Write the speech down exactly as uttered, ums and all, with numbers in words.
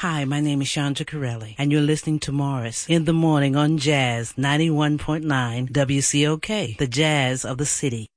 Hi, my name is Shanta Corelli, and you're listening to Morris in the morning on Jazz ninety-one point nine W C O K, the Jazz of the City.